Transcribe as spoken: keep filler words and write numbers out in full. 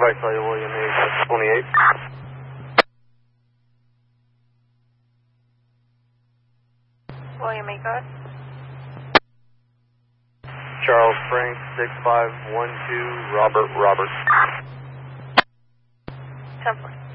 I saw you, William A. six twenty-eight. William A. Good. Charles Frank six five one two, Robert Robert. Temple.